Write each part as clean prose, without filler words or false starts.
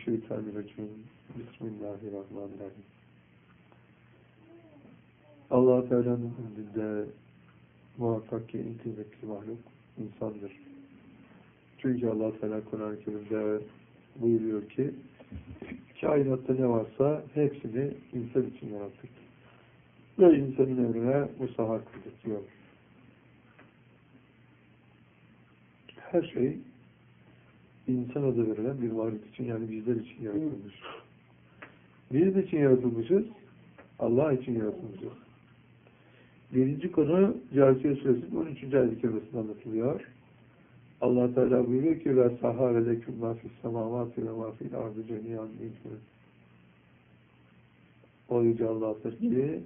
Mineşşeytanirracim. Bismillahirrahmanirrahim. Allah-u Teala'nın indinde muhakkak ki en kıymetli mahluk insandır. Çünkü Allah-u Teala Kur'an-ı Kerim'de buyuruyor ki kainatta ne varsa hepsini insan için yarattık. Ve insanın ömrüne musahhar kıldık diyor. Her şey insan adı verilen bir varlık için, yani bizler için yaratılmış. Biz için yaratılmışız, Allah için yaratılmışız. Birinci konu Câsiye Suresi'nin 13. ayet-i kerimesinde anlatılıyor. Allah Teala buyuruyor ki ve sahâre leküm mâ fissemâvâti ve mâ fil ardı cemî'an minhu. O yüce Allah'tır ki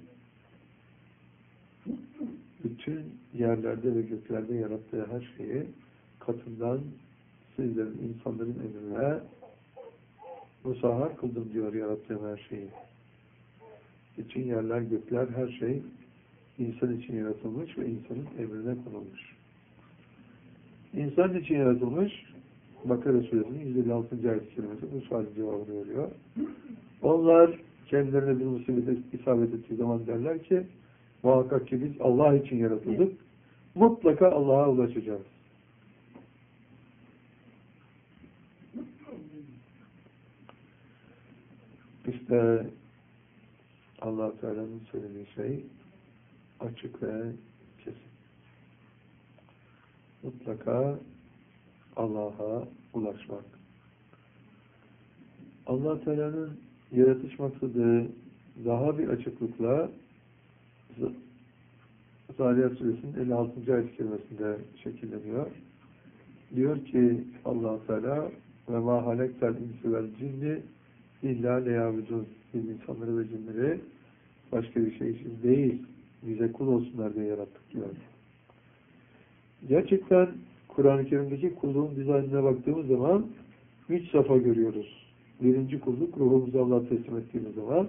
bütün yerlerde ve göklerde yarattığı her şeyi katından sizlerin, insanların emrine musahhar kıldım diyor, yarattığım her şeyi. Bütün yerler, gökler, her şey insan için yaratılmış ve insanın emrine konulmuş. İnsan için yaratılmış, Bakara Suresinin 156. ayet-i kerimesi bu sualin cevabını veriyor. Onlar kendilerine bir musibete isabet ettiği zaman derler ki muhakkak ki biz Allah için yaratıldık. Mutlaka Allah'a ulaşacağız. İşte Allah Teala'nın söylediği şey açık ve kesin. Mutlaka Allah'a ulaşmak. Allah Teala'nın yaratış maksadı daha bir açıklıkla Zariyat Suresinin 56. ayet-i kerimesinde şekilleniyor. Diyor ki Allah Teala ve ma halektel insi vel cinni illa leyabudun. Biz insanları ve cinleri başka bir şey için değil, bize kul olsunlar diye yarattık diyor. Gerçekten Kur'an-ı Kerim'deki kulluğun dizaynına baktığımız zaman 3 safa görüyoruz. Birinci kulluk, ruhumuzu Allah'a teslim ettiğimiz zaman.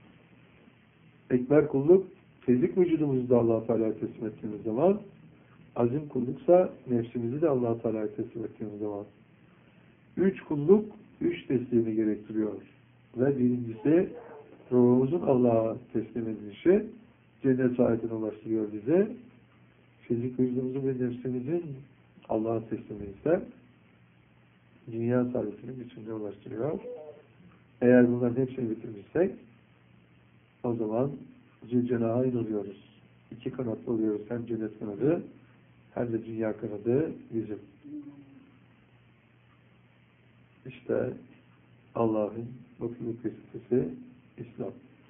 Ekber kulluk, fizik vücudumuzu da Allah-u Teala'ya teslim ettiğimiz zaman. Azim kulluksa nefsimizi de Allah-u Teala'ya teslim ettiğimiz zaman. 3 kulluk, 3 teslimi gerektiriyor. Ve birincisi, ruhumuzun Allah'a teslim edilişi cennet saadetine ulaştırıyor bize. Fizik vücudumuzun ve nefsimizin Allah'a teslimi ise dünya saadetinin bütününe ulaştırıyor. Eğer bunların hepsini bitirmişsek o zaman Zülcenahayn oluyoruz. 2 kanatlı oluyoruz. Hem cennet kanadı hem de dünya kanadı bizim. İşte Allah'ın mutluluk vesile'si İslam.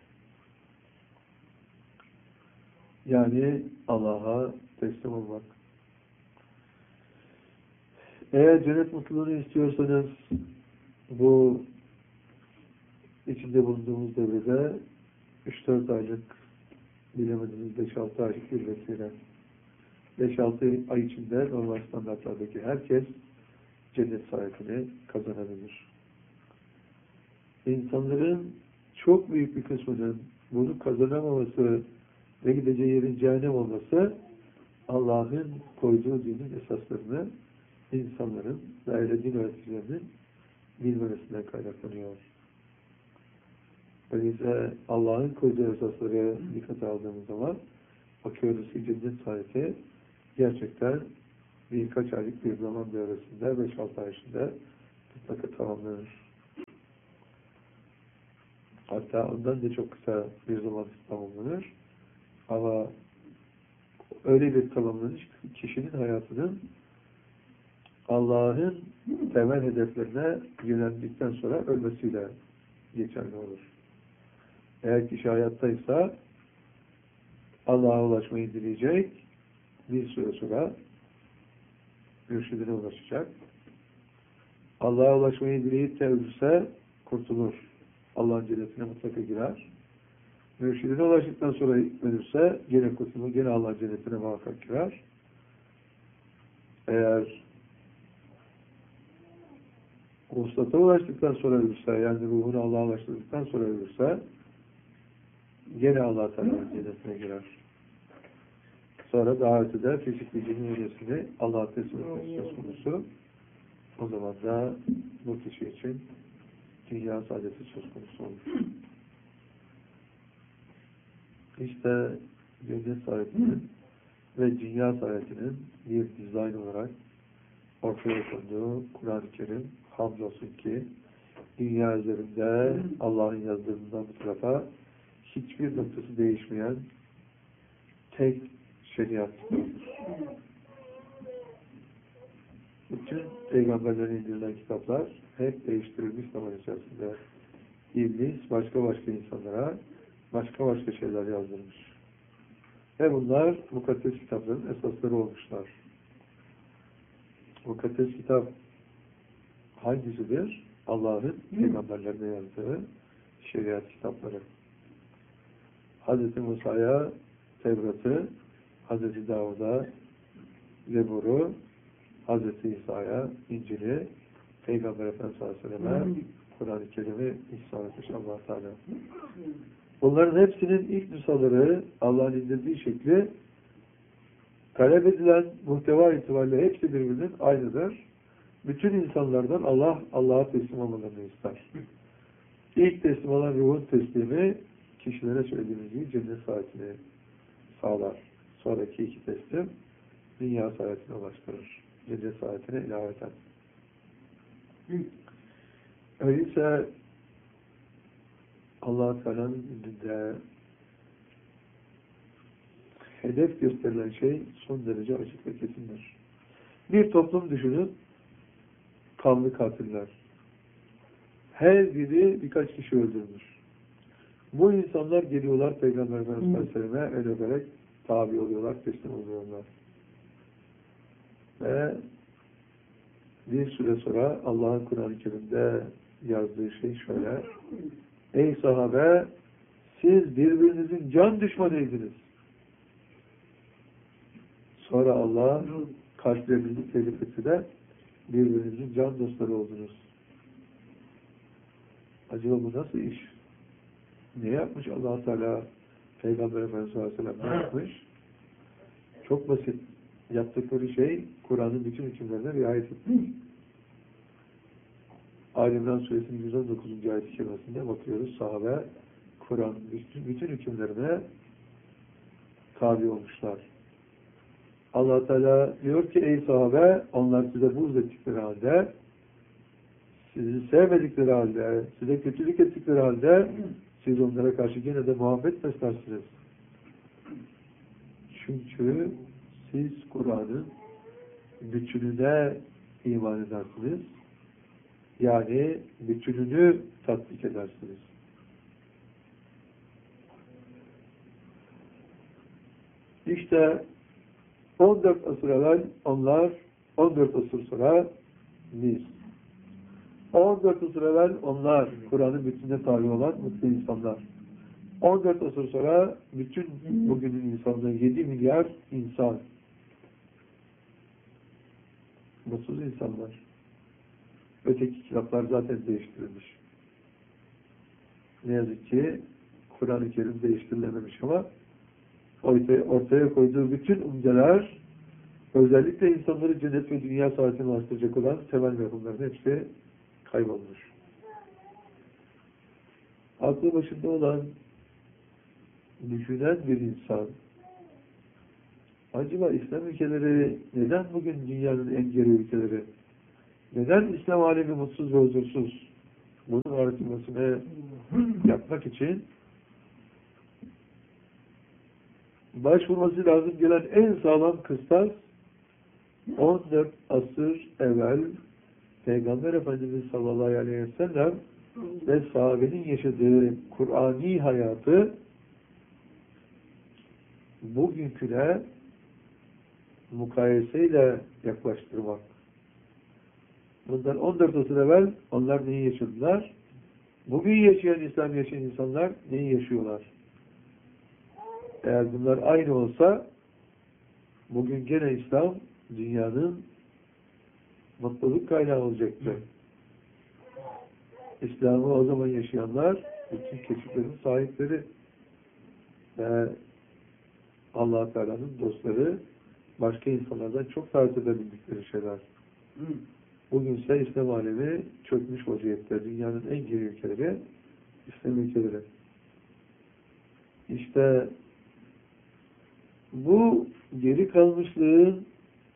Yani Allah'a teslim olmak. Eğer cennet mutluluğunu istiyorsanız bu içinde bulunduğumuz devrede 3-4 aylık, bilemediniz 5-6 aylık bir vesile. 5-6 ay içinde normal standartlardaki herkes cennet saadetini kazanabilir. İnsanların çok büyük bir kısmının bunu kazanamaması ve gideceği yerin cehennem olması Allah'ın koyduğu dinin esaslarını insanların ve din öğreticilerinin bilmemesinden kaynaklanıyor. Öyleyse Allah'ın koyduğu esasları dikkate aldığımız zaman bakıyoruz ki cennet saadeti gerçekten birkaç aylık bir zaman devresinde 5-6 ay içinde mutlaka tamamlanır. Hatta ondan da çok kısa bir zaman tamamlanır. Ama öyle bir tamamlanış kişinin hayatının Allah'ın temel hedeflerine yöneldikten sonra ölmesiyle geçerli olur. Eğer kişi hayattaysa Allah'a ulaşmayı dileyecek, bir süre sonra mürşidine ulaşacak. Allah'a ulaşmayı dileyip de ölürse kurtulur. Allah'ın cennetine mutlaka girer. Mürşidine ulaştıktan sonra ölürse gene kurtulur, gene Allah'ın cennetine muhakkak girer. Eğer vuslata ulaştıktan sonra ölürse, yani ruhunu Allah'a ulaştırdıktan sonra ölürse gene Allah Teala'nın cennetine girer. Sonra daha ötede fizik ve cinin üyesini Allah'a teslim etmesi söz konusu. O zaman da bu kişi için dünya saadeti söz konusu olur. İşte cennet saadetinin ve dünya saadetinin bir dizayn olarak ortaya konduğu Kur'an-ı Kerim, hamdolsun ki dünya üzerinde Allah'ın yazdığından bu tarafa hiçbir noktası değişmeyen tek şeriat kitabıdır. Bütün peygamberlerin indirilen kitaplar hep değiştirilmiş zaman içerisinde. İblis başka insanlara başka şeyler yazdırmış. Ve bunlar mukaddes kitapların esasları olmuşlar. Mukaddes kitap hangisidir? Allah'ın peygamberlerine yazdığı şeriat kitapları. Hz. Musa'ya Tevrat'ı, Hz. Davud'a Zebur'u, Hz. İsa'ya İncil'i, Peygamber Efendimiz Aleyhisselam'a Kur'an-ı Kerim'i ihsan etmiş Allah Teala. Bunların hepsinin ilk nüshaları Allah'ın indirdiği şekli talep edilen muhteva itibariyle hepsi birbirinin aynıdır. Bütün insanlardan Allah'a teslim olmalarını ister. İlk teslim olan ruhun teslimi kişilere söylediğimiz gibi cennet saadetini sağlar. Sonraki iki teslim dünya saadetine ulaştırır. Cennet saadetine ilaveten. Öyleyse Allah-u Teala'nın indinde hedef gösterilen şey son derece açık ve kesindir. Bir toplum düşünün, kanlı katiller. Her biri birkaç kişi öldürmüş. Bu insanlar geliyorlar Peygamber Efendimiz Aleyhisselam'a el öperek tabi oluyorlar, teslim oluyorlar. Ve bir süre sonra Allah'ın Kur'an-ı Kerim'de yazdığı şey şöyle: ey sahabe, siz birbirinizin can düşmanıydınız. Sonra Allah kalple birlik telifesi de birbirinizin can dostları oldunuz. Acaba bu nasıl iş? Ne yapmış Allah Teala? Peygamber Efendimiz Aleyhisselam ne yapmış? Çok basit. Yaptıkları şey Kur'an'ın bütün hükümlerine riayet etmiş. Ali İmran Suresinin 119. ayet-i kerimesinde bakıyoruz. Sahabe Kur'an bütün hükümlerine tabi olmuşlar. Allah Teala diyor ki ey sahabe, onlar size buğz ettikleri halde, sizi sevmedikleri halde, size kötülük ettikleri halde siz onlara karşı gene de muhabbet beslersiniz. Çünkü siz Kur'an'ın bütününe iman edersiniz. Yani bütününü tatbik edersiniz. İşte 14 asır evvel onlar, 14 asır sonra biz. 14 asır evvel onlar Kur'an'ın bütününe tabi olan mutlu insanlar. 14 asır sonra bütün bugünün insanları 7 milyar insan. Mutsuz insanlar. Öteki kitaplar zaten değiştirilmiş. Ne yazık ki Kur'an-ı Kerim değiştirilememiş ama ortaya koyduğu bütün umdeler, özellikle insanları cennet ve dünya saadetine ulaştıracak olan temel mefhumların hepsi kaybolmuş. Aklı başında olan, düşünen bir insan, acaba İslam ülkeleri neden bugün dünyanın en geri ülkeleri? Neden İslam alemi mutsuz ve huzursuz? Bunun araştırmasını yapmak için başvurması lazım gelen en sağlam kıstas 14 asır evvel Peygamber Efendimiz sallallahu aleyhi ve sellem ve sahabenin yaşadığı Kur'ani hayatı bugünküne mukayeseyle yaklaştırmak. Bundan 14 asır evvel onlar neyi yaşadılar? Bugün yaşayan, İslam yaşayan insanlar neyi yaşıyorlar? Eğer bunlar aynı olsa bugün gene İslam dünyanın mutluluk kaynağı olacaktı. İslam'ı o zaman yaşayanlar bütün keşiflerin sahipleri ve Allah Teala'nın dostları, başka insanlardan çok tarz edebildikleri şeyler. Bugünse İslam alemi çökmüş vaziyette. Dünyanın en geri ülkeleri İslam ülkeleri. İşte bu geri kalmışlığın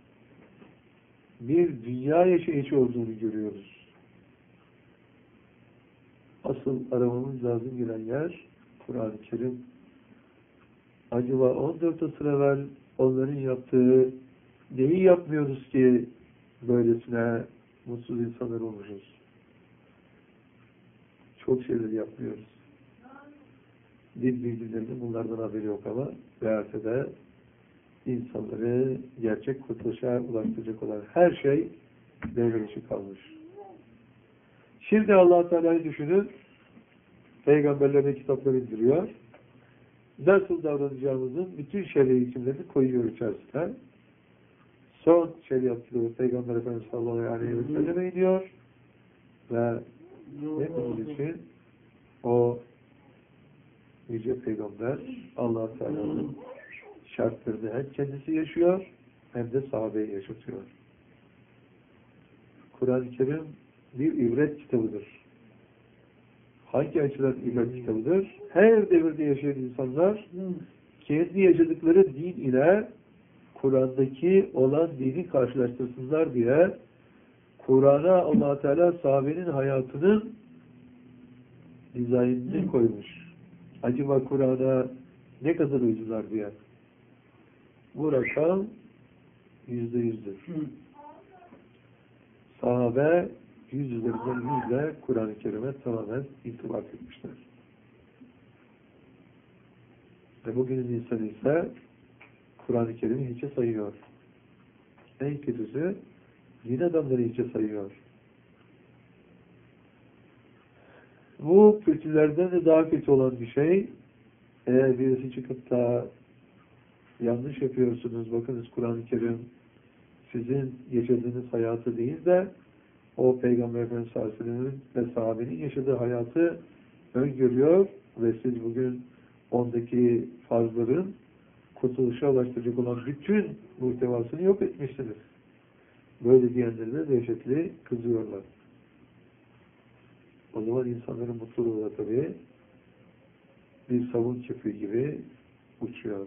bir dünya yaşayışı olduğunu görüyoruz. Asıl aramamız lazım gelen yer Kur'an-ı Kerim. Acaba 14 asır evvel onların yaptığı neyi yapmıyoruz ki böylesine mutsuz insanlar olmuşuz? Çok şeyler yapmıyoruz. Din bilgilerinin bunlardan haberi yok ama veyahut da insanları gerçek kurtuluşa ulaştıracak olan her şey devre dışı kalmış. Şimdi Allah-u Teala'yı düşünün, peygamberlerine kitapları indiriyor. Nasıl davranacağımızın bütün şer'i hükümlerini koyuyor içerisine. Son şeriat kitabı Peygamber Efendimiz sallallahu aleyhi ve selleme iniyor ve hepimiz için o yüce peygamber Allah-u Teala'nın şartlarını hem kendisi yaşıyor hem de sahabeyi yaşatıyor. Kur'an-ı Kerim bir ibret kitabıdır. Hangi açıdan ibret kitabıdır? Her devirde yaşayan insanlar kendi yaşadıkları din ile Kur'an'daki olan dini karşılaştırsınlar diye Kur'an'a Allah Teala sahabenin hayatının dizaynını koymuş. Acaba Kur'an'a ne kadar uydular diye. Bu rakam %100'dür. Sahabe 100 üzerinden 100'le Kur'an-ı Kerim'e tamamen itibar etmişler. Ve bugünün insanı ise Kur'an-ı Kerim'i hiçe sayıyor. En kötüsü din adamları hiçe sayıyor. Bu kötülerden de daha kötü olan bir şey, eğer birisi çıkıp da yanlış yapıyorsunuz, bakınız Kur'an-ı Kerim sizin yaşadığınız hayatı değil de o Peygamber Efendimiz sallallahu aleyhi ve sellem'in ve sahabenin yaşadığı hayatı öngörüyor ve siz bugün ondaki farzların kurtuluşa ulaştıracak olan bütün muhtevasını yok etmişsiniz. Böyle diyenlere de dehşetli kızıyorlar. O zaman insanların mutluluğu da tabii bir savun kirpi gibi uçuyor.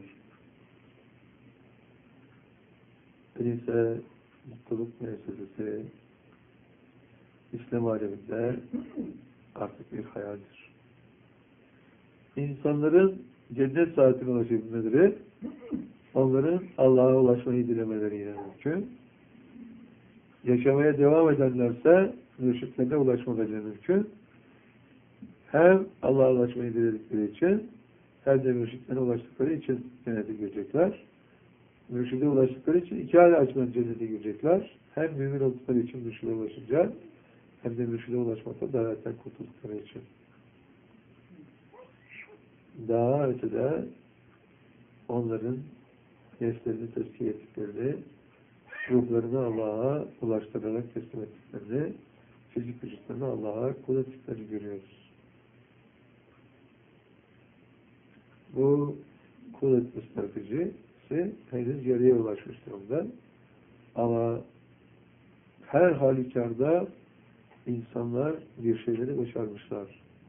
Öyleyse mutluluk meselesi İslam aleminde artık bir hayaldir. İnsanların cennet saatine ulaşabilmeleri, onların Allah'a ulaşmayı dilemeleriyle mümkün. Yaşamaya devam edenlerse mürşitlerine ulaşmaları mümkün. Hem Allah'a ulaşmayı diledikleri için hem de mürşitlerine ulaştıkları için cennete girecekler. Mürşide ulaştıkları için iki hali açmadan cennete girecekler. Hem mümin oldukları için mürşide ulaşınca hem de mürşide ulaşmakta dalaletten kurtuldukları için. Daha ötede onların nefslerini tezkiye ettiklerini, ruhlarını Allah'a ulaştırarak teslim ettiklerini, fizik vücutlarını Allah'a kul ettiklerini görüyoruz. Bu kul etme stratejisi henüz yarıya ulaşmış durumda. Ama her halükarda insanlar bir şeyleri başarmışlar.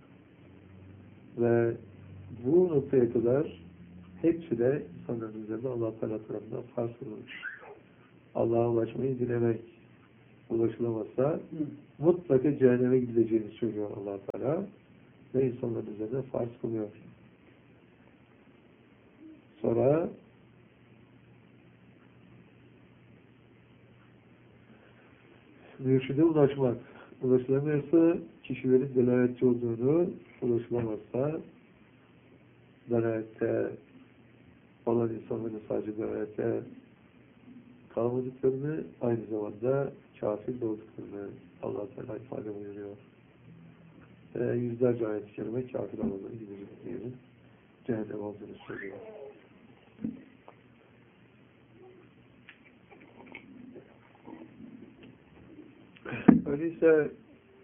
Ve bu noktaya kadar hepsi de insanların üzerinde Allah-u Teala tarafından farz kılınmış. Allah'a ulaşmayı dilemek ulaşılamazsa mutlaka cehenneme gidileceğini söylüyor Allah-u Teala ve insanların üzerinde farz kılıyor. Sonra mürşide ulaşmak. Ulaşılamıyorsa kişilerin delaletçi olduğunu, ulaşılamazsa delalette olan insanların sadece delalette kalmadıklarını, aynı zamanda kafir de olduklarını Allah-u Teala ifade buyuruyor. Yüzlerce ayet-i kerime kafir olmaları gidecek diyelim. Cehennem olduğunu söylüyor. Öyleyse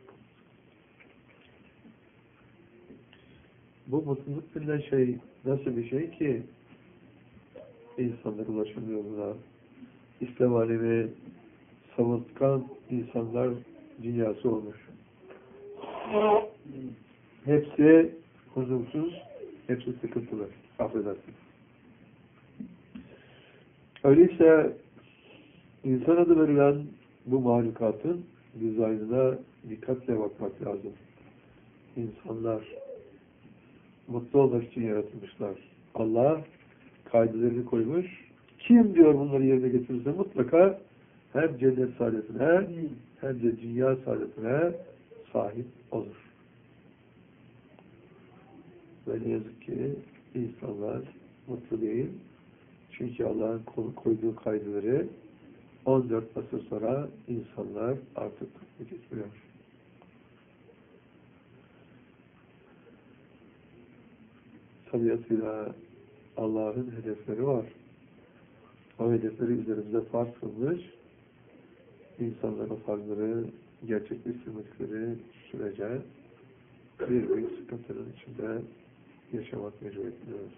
bu mutluluk denilen şey nasıl bir şey ki insanlar ulaşamıyor buna? İslam alemi savurtkan insanlar dünyası olmuş. Hepsi huzursuz, hepsi sıkıntılı. Affedersin. Öyleyse insan adı verilen bu mahlukatın dizaynına dikkatle bakmak lazım. İnsanlar mutlu olmak için yaratılmışlar. Allah kaidelerini koymuş. Kim diyor bunları yerine getirirse mutlaka hem cennet saadetine hem de dünya saadetine sahip olur. Ve ne yazık ki insanlar mutlu değil. Çünkü Allah'ın koyduğu kaideleri 14 asır sonra insanlar artık tatbik etmiyor. Tabiatıyla Allah'ın hedefleri var. O hedefleri üzerimize farz kılmış. İnsanlar o farzları gerçekleştirmekleri sürece bir büyük sıkıntının içinde yaşamak mecbur ediyoruz.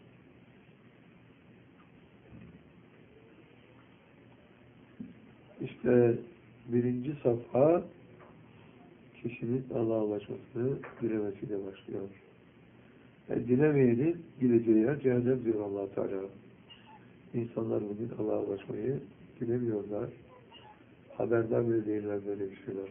İşte birinci safha kişinin Allah'a ulaşmasını dilemesiyle başlıyor. Dilemeyenin gideceği yer cehennem diyor Allah Teala. İnsanlar bugün Allah'a ulaşmayı dilemiyorlar. Haberdar bile değiller böyle bir şeyler.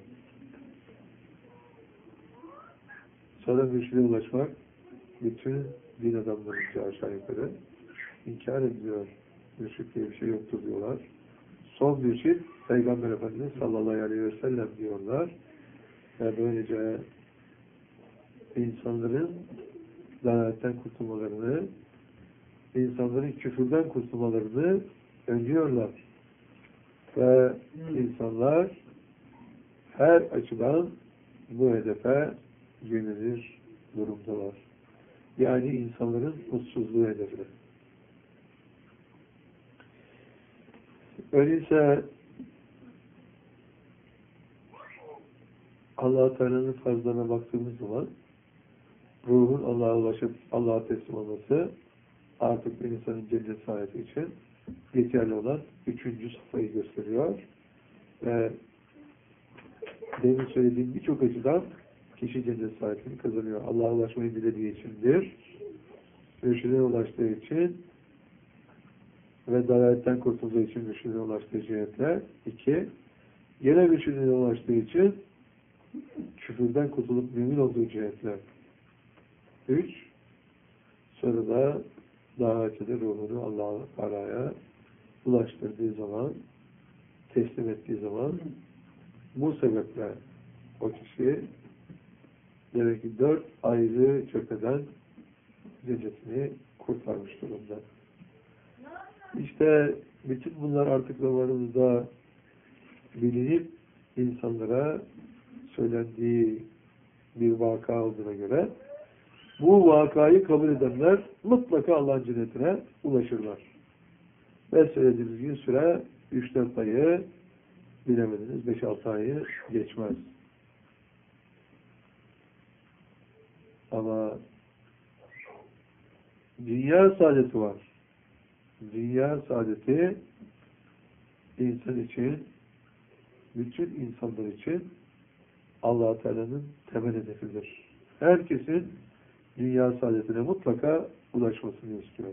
Sonra mürşide ulaşmak bütün din adamlarınca aşağı yukarı inkar ediyor. Mürşid diye bir şey yoktur diyorlar. Son mürşid Peygamber Efendimiz sallallahu aleyhi ve sellem diyorlar. Ve böylece insanların lanetden kurtulmalarını, insanların küfürden kurtulmalarını önlüyorlar. Ve insanlar her açıdan bu hedefe yönelir durumdalar. Yani insanların mutsuzluğu hedefi. Öyleyse Allah-u Teala'nın farzlarına baktığımız zaman ruhun Allah'a ulaşıp Allah'a teslim olması artık bir insanın cennet saadeti için yeterli olan 3. safhayı gösteriyor. Ve demin söylediğim birçok açıdan kişi cennet saadetini kazanıyor. Allah'a ulaşmayı dilediği içindir. Mürşide ulaştığı için ve dalaletten kurtulduğu için mürşide ulaştığı cihetler. 2. Yine mürşide ulaştığı için küfürden kurtulup mümin olduğu cihetler. 3. Sonra da daha ötede ruhunu Allah'a ulaştırdığı zaman, teslim ettiği zaman bu sebeple o kişi demek ki 4 ayrı cepheden cennetini kurtarmış durumda. İşte bütün bunlar artık zamanımızda bilinip insanlara söylendiği bir vaka olduğuna göre bu vakayı kabul edenler mutlaka Allah'ın cennetine ulaşırlar. Ve söylediğimiz gün süre 3-4 ayı bilemediniz, 5-6 ayı geçmez. Ama dünya saadeti var. Dünya saadeti insan için, bütün insanlar için Allah-u Teala'nın temel hedefidir. Herkesin dünya saadetine mutlaka ulaşmasını istiyor.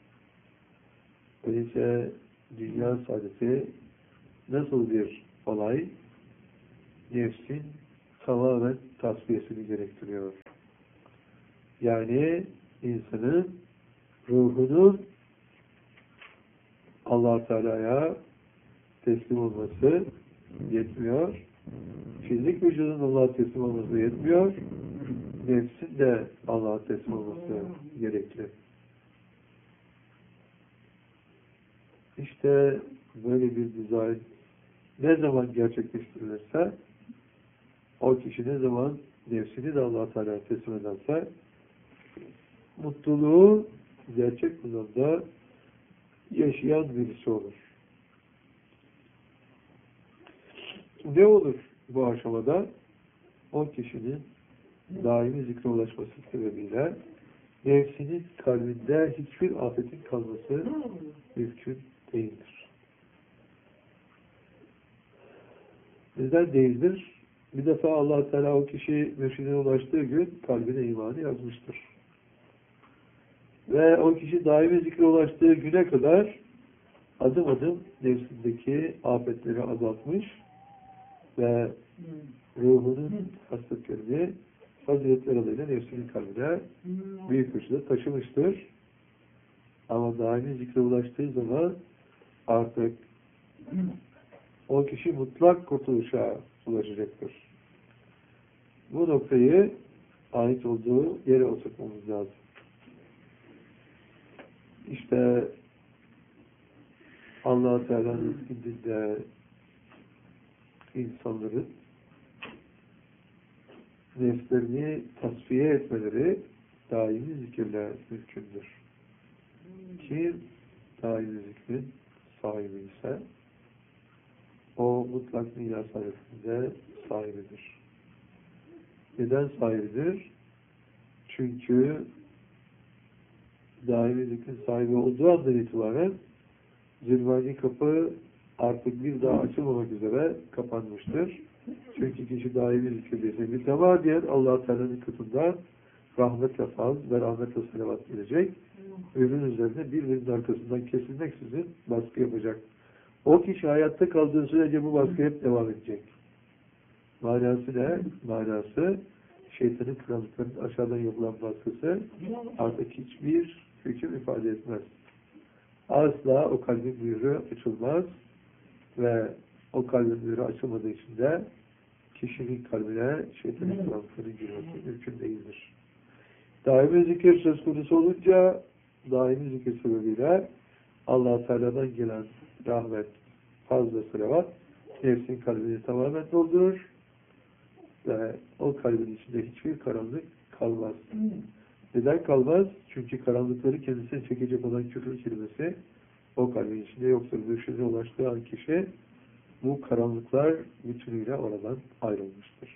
Öyleyse dünya saadeti nasıl bir olay? Nefsin tamamen tasfiyesini gerektiriyor. Yani insanın ruhunun Allah-u Teala'ya teslim olması yetmiyor. Fizik vücudun Allah'a teslim olması yetmiyor. Nefsin de Allah'a teslim olması gerekli. İşte böyle bir dizayn ne zaman gerçekleştirilirse o kişi ne zaman nefsini de Allah-u Teala'ya teslim ederse mutluluğu gerçek anlamda yaşayan birisi olur. Ne olur bu aşamada? O kişinin daimi zikre ulaşması sebebiyle nefsinin kalbinde hiçbir afetin kalması mümkün değildir. Neden değildir? Bir defa Allah Teala o kişi mürşidine ulaştığı gün kalbine imanı yazmıştır. Ve o kişi daimi zikre ulaştığı güne kadar adım adım nefsindeki afetleri azaltmış ve ruhunun hastalıklarını faziletler adıyla nefsinin kalbine büyük ölçüde taşımıştır. Ama daimi zikre ulaştığı zaman artık o kişi mutlak kurtuluşa ulaşacaktır. Bu noktayı ait olduğu yere oturtmamız lazım. İşte Allah-u Teala'nın indinde insanların nefslerini tasfiye etmeleri daimi zikirle mümkündür. Kim daimi zikrin sahibi ise o mutlak dünya sayesinde sahibidir. Neden sahibidir? Çünkü daimi zikrin sahibi olduğu andan itibaren zulmani kapı artık bir daha açılmamak üzere kapanmıştır. Çünkü kişi daimi zikirdeyse mütemadiyen Allah-u Teala'nın katından rahmetle faz ve rahmetle salavat gelecek. Ömrün üzerine birbirinin arkasından kesilmeksizin baskı yapacak. O kişi hayatta kaldığı sürece bu baskı hep devam edecek. Manası ne? Manası şeytanın krallıklarının aşağıdan yapılan baskısı artık hiçbir hüküm ifade etmez. Asla o kalbin mührü açılmaz ve o kalbin mührü açılmadığı için de kişinin kalbine şeytanın krallıklarının girmesi mümkün değildir. Daimi zikir söz konusu olunca daimi zikir sebebiyle Allah-u Teala'dan gelen rahmet, fazla salavat nefsin kalbini tamamen doldurur ve o kalbin içinde hiçbir karanlık kalmaz. Neden kalmaz? Çünkü karanlıkları kendisine çekecek olan küfür kelimesi o kalbin içinde yoktur. Mürşidine ulaştığı an kişi bu karanlıklar bütünüyle oradan ayrılmıştır.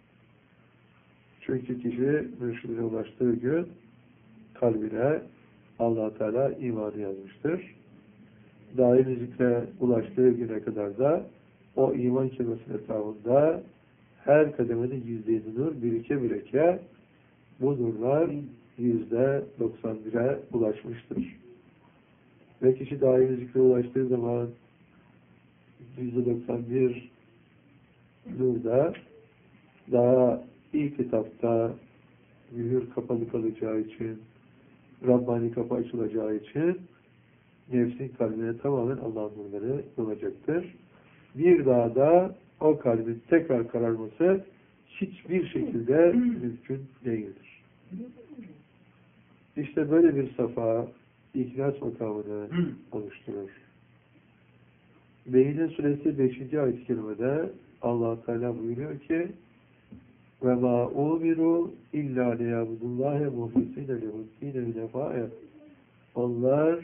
Çünkü kişi mürşidine ulaştığı gün kalbine Allah-u Teala imanı yazmıştır. Daimi zikre ulaştığı güne kadar da o iman kelimesinin etrafında her kademenin %7 nur birike bu nurlar %91'e ulaşmıştır. Ve kişi daimi zikre ulaştığı zaman %91 nurda daha ilk etapta mühür kapalı kalacağı için Rabbani kapı açılacağı için nefsin kalbine tamamen Allah'ın nurları olacaktır. Bir daha da o kalbin tekrar kararması hiçbir şekilde mümkün değildir. İşte böyle bir safa ihlas makamını oluşturur. Beyyine suresi 5. ayet-i kerimede Allah-u Teala buyuruyor ki ve ma umiru illa liyabudullahi muhlisine lehuddine vinefa'e onlar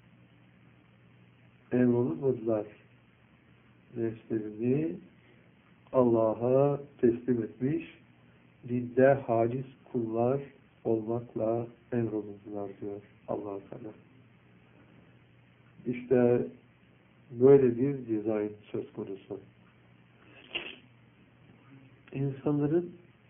emrolunmadılar. Nefslerini Allah'a teslim etmiş, dinde haciz kullar olmakla emrolundular diyor Allah-u Teala. İşte böyle bir dizayn söz konusu. İnsanların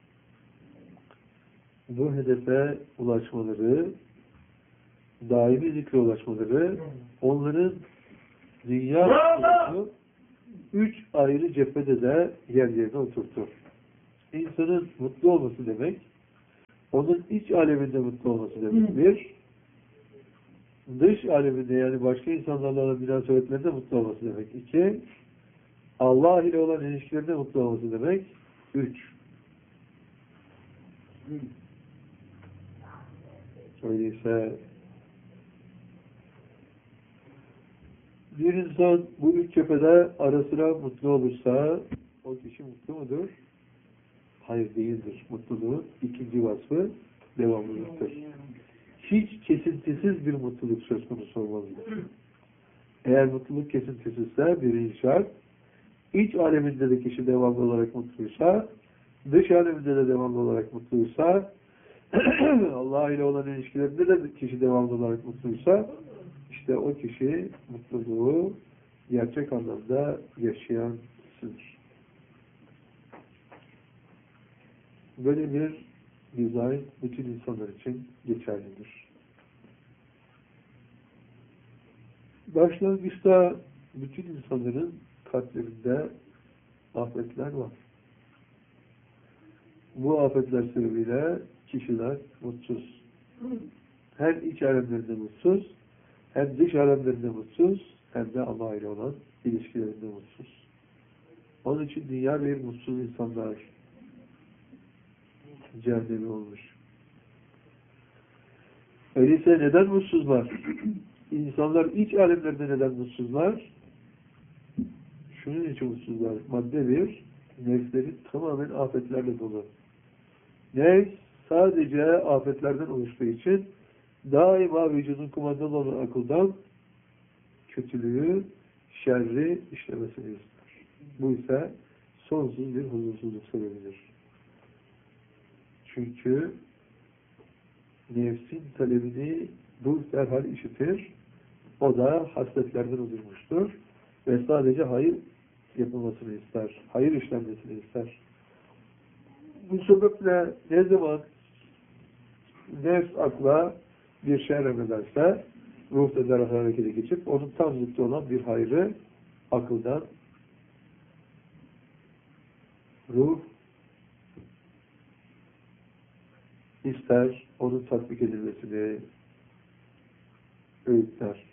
bu hedefe ulaşmaları, daimi zikre ulaşmaları, onların dünya mutluluğunu 3 ayrı cephede de yerlerine oturtur. İnsanın mutlu olması demek, onun iç aleminde mutlu olması demek. Bir, dış aleminde yani başka insanlarla olan münasebetlerinde mutlu olması demek. 2, Allah ile olan ilişkilerinde mutlu olması demek. 3. Öyleyse bir insan bu 3 cephede ara sıra mutlu olursa o kişi mutlu mudur? Hayır değildir. Mutluluğun ikinci vasfı devamlılıktır. Hiç kesintisiz bir mutluluk söz konusu olmalıdır. Eğer mutluluk kesintisizse birinci şart, iç aleminde de kişi devamlı olarak mutluysa, dış aleminde de devamlı olarak mutluysa, Allah ile olan ilişkilerinde de kişi devamlı olarak mutluysa, işte o kişi mutluluğu gerçek anlamda yaşayan kişidir. Böyle bir dizayn bütün insanlar için geçerlidir. Başlangıçta bütün insanların kalplerinde afetler var. Bu afetler sebebiyle kişiler mutsuz. Hem iç alemlerinde mutsuz, hem dış alemlerinde mutsuz, hem de Allah ile olan ilişkilerinde mutsuz. Onun için dünya bir mutsuz insanlar cehennemi olmuş. Öyleyse neden mutsuzlar? İnsanlar iç alemlerde neden mutsuzlar? Şunun için mutsuzlar. Madde bir, nefsleri tamamen afetlerle dolu. Nefs sadece afetlerden oluştuğu için daima vücudun kumandalı olan akıldan kötülüğü, şerri işlemesini ister. Bu ise sonsuz bir huzursuzluk sebebidir. Çünkü nefsin talebini bu derhal işitir. O da hasletlerden uzurmuştur. Ve sadece hayır yapılmasını ister. Hayır işlenmesini ister. Bu sebeple ne zaman nefs akla bir şey emrederse ruh da derhal harekete geçip onun tam zıttı olan bir hayrı akıldan ruh ister, onun tatbik edilmesini öğütler.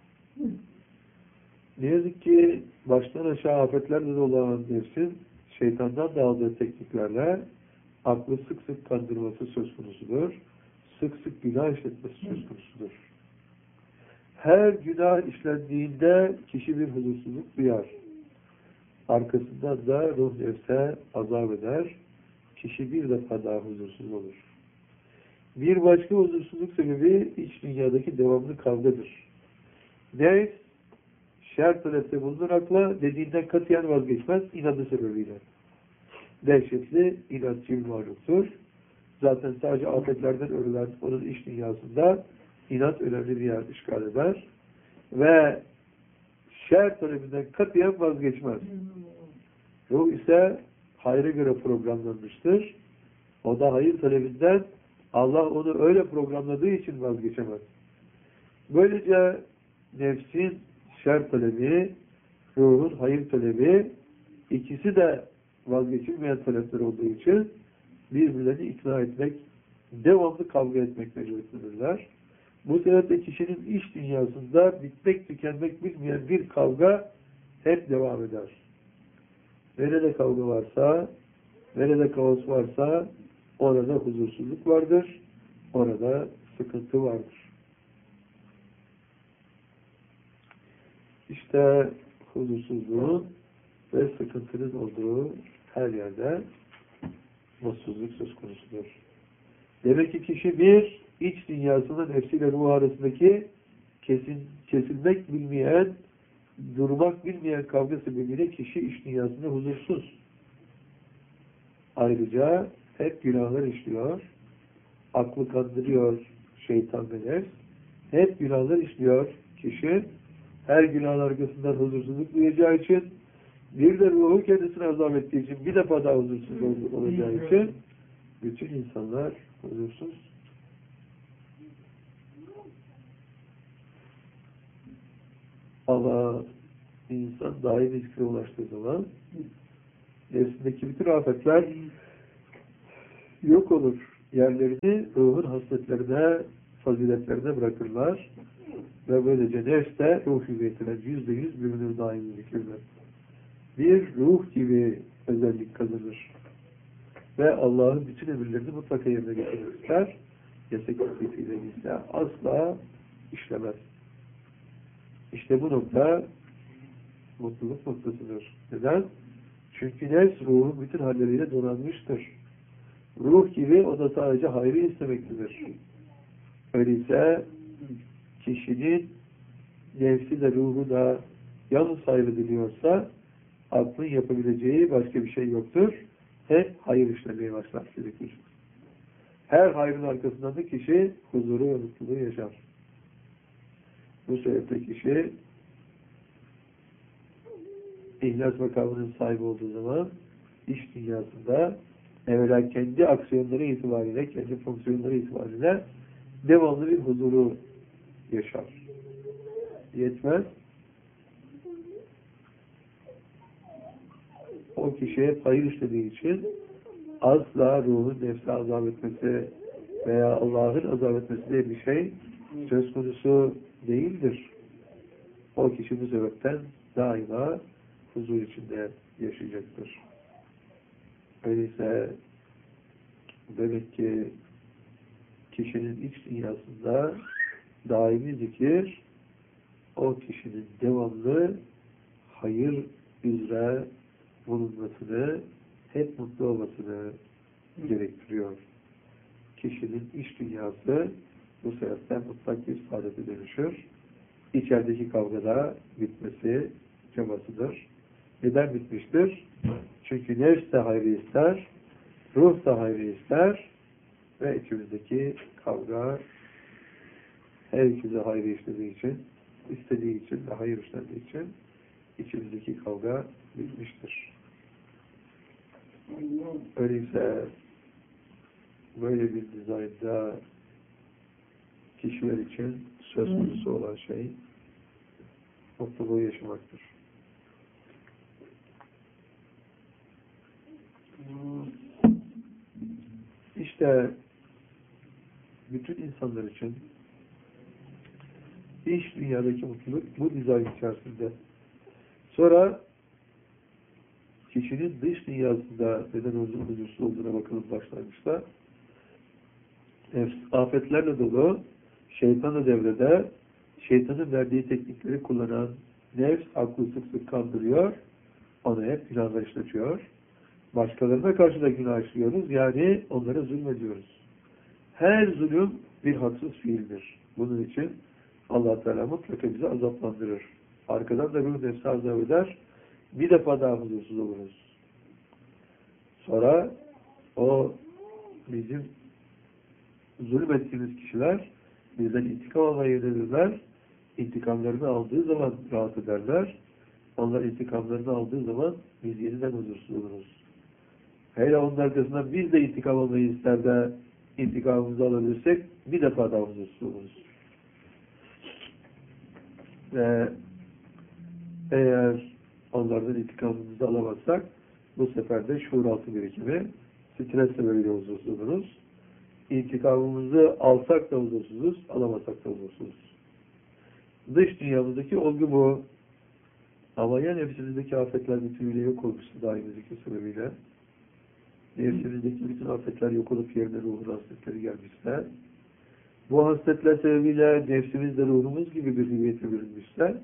Ne yazık ki baştan aşağı afetlerle dolu olan nefsin şeytandan da aldığı tekniklerle aklı sık sık kandırması söz konusudur. Sık sık günah işletmesi söz konusudur. Her günah işlendiğinde kişi bir huzursuzluk duyar. Arkasından da ruh nefse azap eder. Kişi bir defa daha huzursuz olur. Bir başka huzursuzluk sebebi iç dünyadaki devamlı kavgadır. Nefs şer talepte bulunur akla, dediğinden katiyen vazgeçmez, inadı sebebiyle. Dehşetli, inatçı bir varlıktır. Zaten sadece afetlerden örülen onun iç dünyasında inat önemli bir yer işgal eder. Ve şer talebinden katiyen vazgeçmez. Ruh ise hayra göre programlanmıştır. O da hayır talebinden Allah onu öyle programladığı için vazgeçemez. Böylece nefsin şer talebi, ruhun hayır talebi, ikisi de vazgeçilmeyen talepler olduğu için birbirlerini ikna etmek, devamlı kavga etmek mecburiyetindedirler. Bu sebeple kişinin iç dünyasında bitmek tükenmek bilmeyen bir kavga hep devam eder. Nerede kavga varsa, nerede kaos varsa orada huzursuzluk vardır, orada sıkıntı vardır. İşte huzursuzluğun ve sıkıntının olduğu her yerde mutsuzluk söz konusudur. Demek ki kişi bir, iç dünyasında nefsiyle ruh arasındaki kesilmek bilmeyen, durmak bilmeyen kavga sebebiyle kişi iç dünyasında huzursuz. Ayrıca hep günahlar işliyor, aklı kandırıyor şeytan ve nefs, hep günahlar işliyor kişi, her günahın arkasından huzursuzluk duyacağı için, bir de ruhu kendisine azap ettiği için, bir defa daha huzursuz olacağı için, bütün insanlar huzursuz. Ama insan daimi zikre ulaştığı zaman, nefsindeki bütün afetler yok olur. Yerlerini ruhun hasletlerine, faziletlerine bırakırlar. Ve böylece nefs de ruh hüviyetine %100 bürünür daimi zikirler. Bir ruh gibi özellik kazanır. Ve Allah'ın bütün emirlerini mutlaka yerine getirmek ister. Yasak ettiğiyle ise asla işlemez. İşte bu nokta mutluluk noktasıdır. Neden? Çünkü nefs ruhun bütün halleriyle donanmıştır. Ruh gibi o da sadece hayrı istemektedir. Öyleyse kişinin nefsi de ruhu da yalnız hayrı diliyorsa aklın yapabileceği başka bir şey yoktur. Hep hayır işlemeye başlar. Her hayrın arkasından da kişi huzuru ve mutluluğu yaşar. Bu sebeple kişi İhlas makamının sahibi olduğu zaman iç dünyasında evvela kendi aksiyonları itibariyle, kendi fonksiyonları itibariyle devamlı bir huzuru yaşar. Yetmez. O kişiye hayır işlediği için asla ruhun nefse azap etmesi veya Allah'ın azap etmesi diye bir şey söz konusu değildir. O kişi bu sebepten daima huzur içinde yaşayacaktır. Öyleyse demek ki kişinin iç dünyasında daimi zikir o kişinin devamlı hayır üzere bulunmasını, hep mutlu olmasını gerektiriyor. Kişinin iç dünyası bu sebepten mutlak bir saadete dönüşür. İçerideki kavgada bitmesi çabasıdır. Neden bitmiştir? Çünkü nefs de hayrı ister, ruh da hayrı ister ve içimizdeki kavga her ikisi hayrı istediği için ve hayır işlendiği için içimizdeki kavga bitmiştir. Öyleyse böyle bir dizaynda kişiler için söz konusu olan şey mutluluğu yaşamaktır. İşte bütün insanlar için iç dünyadaki mutluluk bu dizayn içerisinde. Sonra kişinin dış dünyasında neden huzursuz olduğuna bakalım başlangıçta. Afetlerle dolu, şeytanla devrede, şeytanın verdiği teknikleri kullanan nefs aklı sık sık kandırıyor, onu hep günahlar işletiyor. Başkalarına karşı da günah işliyoruz, yani onlara zulmediyoruz. Her zulüm bir haksız fiildir. Bunun için Allah Teala mutlaka bizi azaplandırır. Arkadan da ruh nefsi azap eder, bir defa daha huzursuz oluruz. Sonra o bizim zulmettiğimiz kişiler bizden intikam almaya yönelirler. İntikamlarını aldığı zaman rahat ederler. Onlar intikamlarını aldığı zaman biz yeniden huzursuz oluruz. Hele onun arkasından biz de intikam almayı ister de intikamımızı alabilirsek bir defa daha huzursuz oluruz. Ve eğer onlardan intikamımızı alamazsak bu sefer de şuur altı birikimi, stres sebebiyle huzursuz oluruz. İntikamımızı alsak da huzursuzuz, alamasak da huzursuzuz. Dış dünyamızdaki olgu bu. Ama ya nefsimizdeki afetler bütünüyle yok olmuşsa daimi zikir sebebiyle, nefsimizdeki bütün afetler yok olup yerine ruhun hasletleri gelmişse, bu hasletler sebebiyle nefsimiz de ruhumuz gibi bir hüviyete bürünmüşse,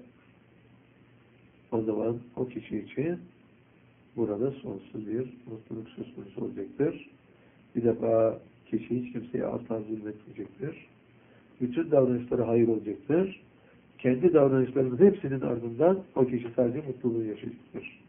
o zaman o kişi için burada sonsuz bir mutluluk söz konusu olacaktır. Bir defa kişi hiç kimseye asla zulmetmeyecektir. Bütün davranışları hayır olacaktır. Kendi davranışlarının hepsinin ardından o kişi sadece mutluluğu yaşayacaktır.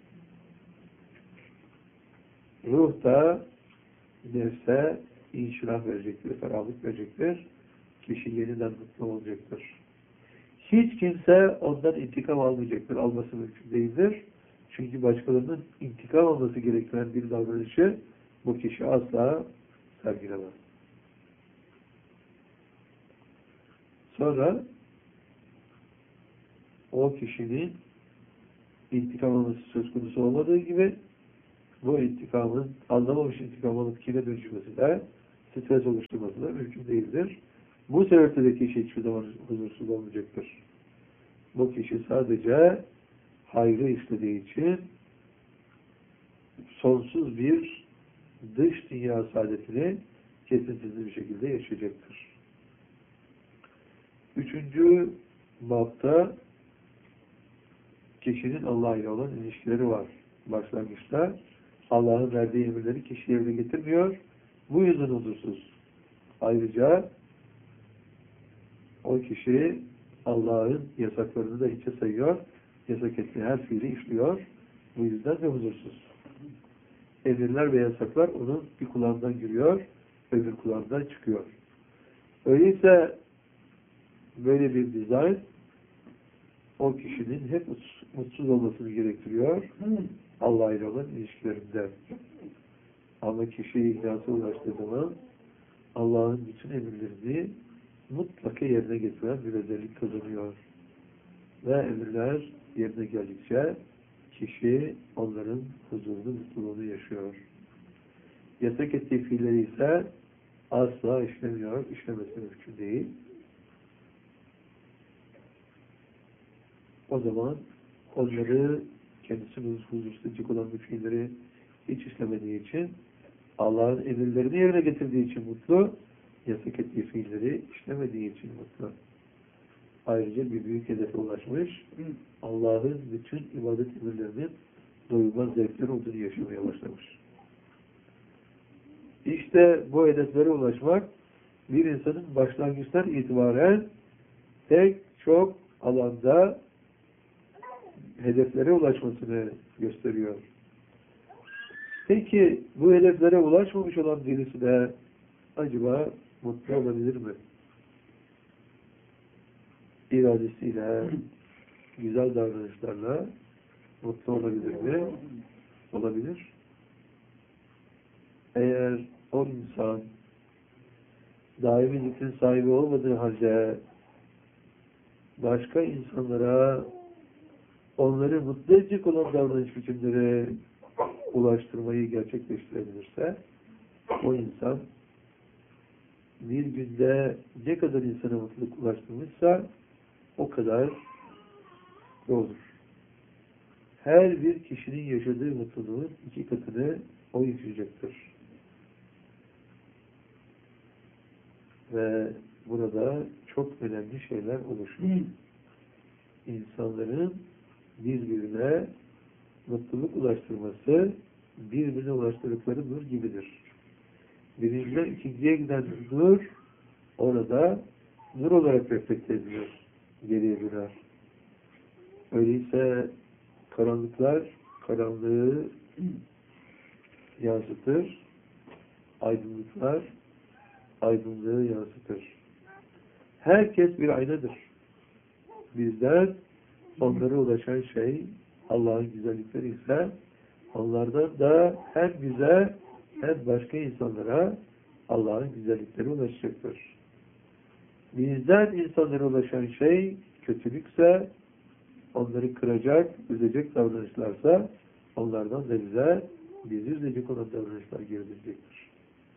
Ruh da nefse inşirah verecektir, ferahlık verecektir. Kişi yeniden mutlu olacaktır. Hiç kimse ondan intikam almayacaktır. Alması mümkün değildir. Çünkü başkalarının intikam alması gereken bir davranışı bu kişi asla sergilemez. Sonra o kişinin intikam alması söz konusu olmadığı gibi bu intikamın anlamamış intikam alıp kine dönüşmesi de stres oluşturması da mümkün değildir. Bu sebeple de kişi hiçbir zaman huzursuz olmayacaktır. Bu kişi sadece hayrı istediği için sonsuz bir dış dünya saadetini kesintisiz bir şekilde yaşayacaktır. Üçüncü babda kişinin Allah ile olan ilişkileri var. Başlangıçta Allah'ın verdiği emirleri kişi yerine getirmiyor. Bu yüzden huzursuz. Ayrıca o kişi Allah'ın yasaklarını da hiçe sayıyor. Yasak ettiği her fiili işliyor. Bu yüzden de huzursuz. Emirler ve yasaklar onun bir kulağından giriyor, öbür kulağından çıkıyor. Öyleyse böyle bir dizayn o kişinin hep mutsuz olmasını gerektiriyor Allah ile olan ilişkilerinde. Ama kişi ihlasa ulaştığı zaman Allah'ın bütün emirlerini mutlaka yerine getiren bir özellik kazanıyor. Ve emirler yerine geldikçe kişi onların huzurunu, mutluluğunu yaşıyor. Yasak ettiği fiilleri ise asla işlemiyor, işlemesi mümkün değil. O zaman onları kendisinin huzursuzluk olan bu fiilleri hiç işlemediği için, Allah'ın emirlerini yerine getirdiği için mutlu, yasak ettiği fiilleri işlemediği için mutlu. Ayrıca bir büyük hedefe ulaşmış, Allah'ın bütün ibadet emirlerinin doyulmaz zevkler olduğunu yaşamaya başlamış. İşte bu hedeflere ulaşmak, bir insanın başlangıçtan itibaren pek çok alanda hedeflere ulaşmasını gösteriyor. Peki bu hedeflere ulaşmamış olan birisi de acaba mutlu olabilir mi? İradesiyle, güzel davranışlarla mutlu olabilir mi? Olabilir. Eğer o insan daimi zikrin sahibi olmadığı halde başka insanlara onları mutlu edecek olan davranış biçimleri ulaştırmayı gerçekleştirebilirse o insan bir günde ne kadar insana mutluluk ulaştırmışsa o kadar olur. Her bir kişinin yaşadığı mutluluğun 2 katını o yaşayacaktır. Ve burada çok önemli şeyler oluşur. İnsanların birbirine mutluluk ulaştırması birbirine ulaştırdıkları nur gibidir. Birinciden ikinciye giden nur orada nur olarak reflekte ediyor. Geriye döner. Öyleyse karanlıklar karanlığı yansıtır. Aydınlıklar aydınlığı yansıtır. Herkes bir aynadır. Bizden onlara ulaşan şey Allah'ın güzellikleri ise onlardan da hem bize hem başka insanlara Allah'ın güzellikleri ulaşacaktır. Bizden insanlara ulaşan şey kötülükse onları kıracak, üzecek davranışlarsa onlardan da bizi üzecek olan davranışlar geri dönecektir.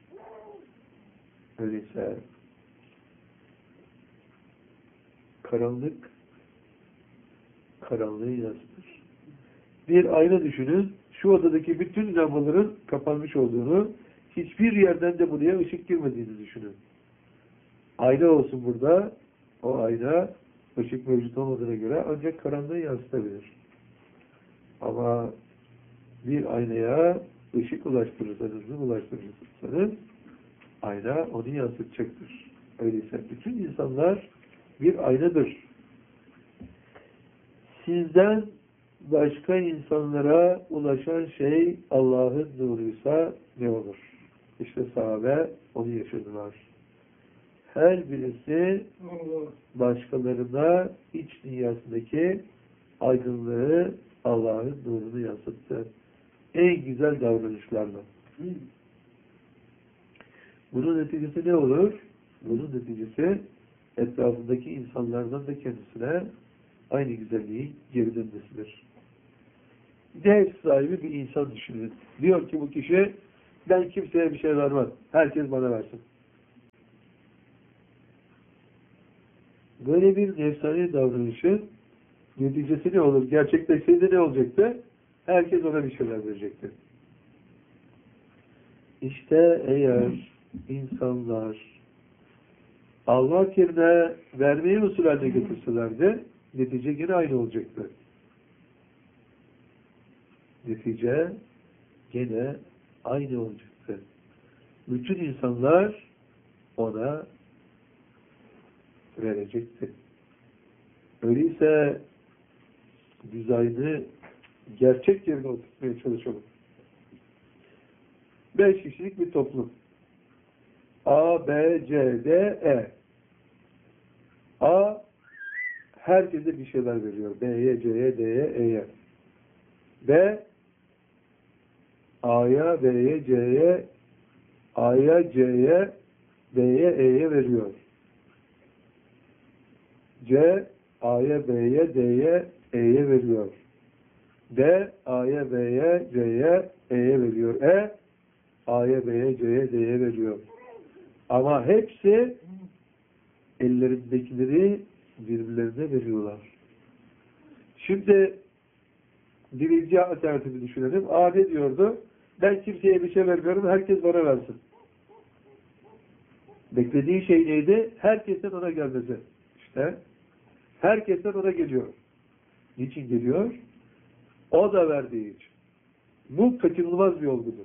Öyleyse karanlık karanlığı yansıtır. Bir ayna düşünün, şu odadaki bütün lambaların kapanmış olduğunu, hiçbir yerden de buraya ışık girmediğini düşünün. Ayna olsun burada, o ayna ışık mevcut olmadığına göre ancak karanlığı yansıtabilir. Ama bir aynaya ışık ulaştırırsanız ayna onu yansıtacaktır. Öyleyse bütün insanlar bir aynadır. Sizden başka insanlara ulaşan şey Allah'ın nuruysa ne olur? İşte sahabe onu yaşadılar. Her birisi başkalarına iç dünyasındaki aydınlığı, Allah'ın nurunu yansıttı. En güzel davranışlarla. Bunun neticesi ne olur? Bunun neticesi etrafındaki insanlardan da kendisine aynı güzelliği geri dönmesidir. Nefs sahibi bir insan düşünün. Diyor ki bu kişi, ben kimseye bir şey vermem. Herkes bana versin. Böyle bir nefsani davranışın neticesi ne olur? Gerçekleşseydi ne olacaktı? Herkes ona bir şeyler verecekti. İşte eğer insanlar Allah yerine vermeyi usul haline getirselerdi, netice yine aynı olacaktı. Netice gene aynı olacaktı. Bütün insanlar ona verecekti. Öyleyse dizaynı gerçek yerine oturtmaya çalışalım. 5 kişilik bir toplum. A, B, C, D, E. A herkese bir şeyler veriyor. B'ye, C'ye, D'ye, E'ye. B A'ya, B'ye, C'ye, A'ya, C'ye, B'ye, E'ye veriyor. C, A'ya, B'ye, D'ye, E'ye veriyor. D, A'ya, B'ye, C'ye, E'ye veriyor. E, A'ya, B'ye, C'ye, D'ye veriyor. Ama hepsi ellerindekileri birbirlerine veriyorlar. Şimdi birinci alternatifi düşünelim. A ne diyordu? Ben kimseye bir şey vermiyorum, herkes bana versin. Beklediği şey neydi? Herkesten ona gelmesi. İşte herkesten ona geliyor. Niçin geliyor? O da verdiği için. Bu kaçınılmaz bir olgudur.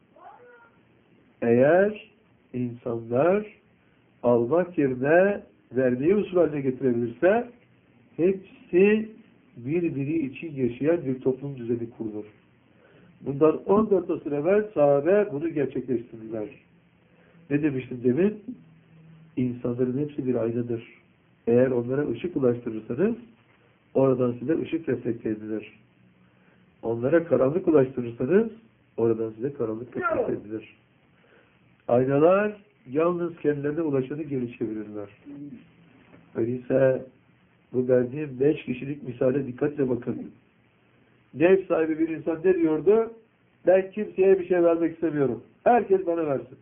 Eğer insanlar almak yerine vermeyi usul haline getirebilirse hepsi birbiri için yaşayan bir toplum düzeni kurulur. Bundan 14 asır evvel sahabe bunu gerçekleştirdiler. Ne demiştim demin? İnsanların hepsi bir aynadır. Eğer onlara ışık ulaştırırsanız oradan size ışık reflekte edilir. Onlara karanlık ulaştırırsanız oradan size karanlık reflekte edilir. Aynalar yalnız kendilerine ulaşanı geri çevirirler. Öyleyse bu verdiğim 5 kişilik misale dikkatle bakın. Nefs sahibi bir insan ne diyordu? Ben kimseye bir şey vermek istemiyorum. Herkes bana versin.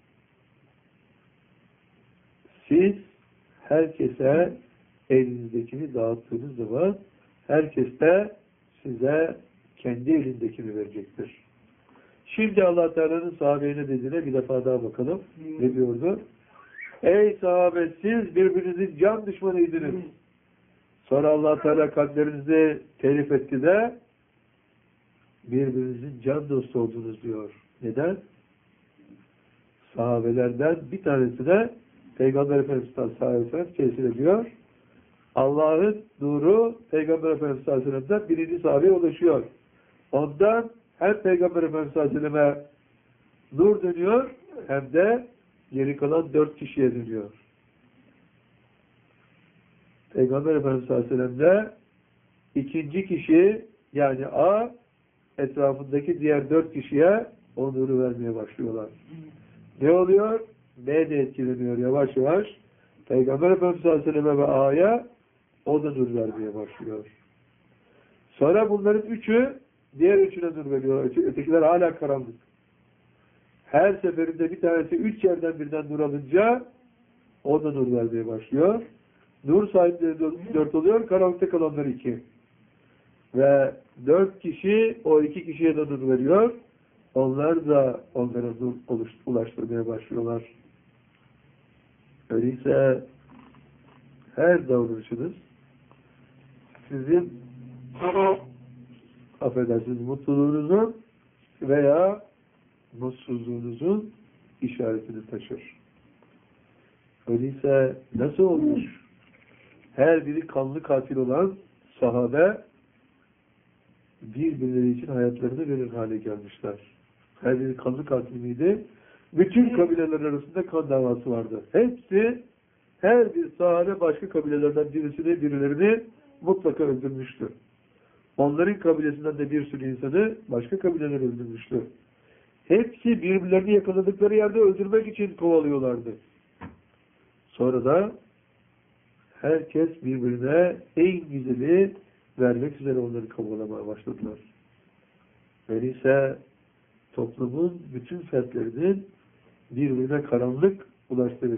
Siz herkese elinizdekini dağıttığınız zaman herkes de size kendi elindekini verecektir. Şimdi Allah Teala'nın sahabeye ne dediğine bir defa daha bakalım. Ne diyordu? Ey sahabe, siz birbirinizin can düşmanıydınız. Sonra Allah Teala kalplerinizi telif etti de birbirinizin can dostu oldunuz diyor. Neden? Sahabelerden bir tanesine Peygamber Efendimiz sallallahu aleyhi ve sellem tesis ediyor. Allah'ın nuru Peygamber Efendimiz sallallahu aleyhi ve sellem'den birinci sahabeye ulaşıyor. Ondan hem Peygamber Efendimiz sallallahu aleyhi ve selleme nur dönüyor hem de geri kalan 4 kişiye dönüyor. Peygamber Efendimiz sallallahu aleyhi ve sellem'de ikinci kişi yani A etrafındaki diğer 4 kişiye o nuru vermeye başlıyorlar. Ne oluyor? B de etkileniyor yavaş yavaş. Peygamber Efendimiz sallallahu aleyhi ve selleme ve A'ya o da nur vermeye başlıyor. Sonra bunların üçü diğer üçüne nur veriyor. Ötekiler hala karanlık. Her seferinde bir tanesi 3 yerden birden nur alınca o da nur vermeye başlıyor. Nur sahipleri 4 oluyor, karanlıkta kalanlar 2. Ve 4 kişi o 2 kişiye de nur veriyor. Onlar da onlara nur ulaştırmaya başlıyorlar. Öyleyse her davranışınız sizin affedersiniz mutluluğunuzun veya mutsuzluğunuzun işaretini taşır. Öyleyse nasıl olmuş? Her biri kanlı katil olan sahabe birbirleri için hayatlarını verir hale gelmişler. Her biri kanlı katil miydi? Bütün kabileler arasında kan davası vardı. Hepsi, her bir sahabe başka kabilelerden birilerini mutlaka öldürmüştü. Onların kabilesinden de bir sürü insanı başka kabileler öldürmüştü. Hepsi birbirlerini yakaladıkları yerde öldürmek için kovalıyorlardı. Sonra da herkes birbirine en güzeli vermek üzere onları kovalamaya başladılar. Öyleyse toplumun bütün fertlerinin birbirine karanlık ulaştığı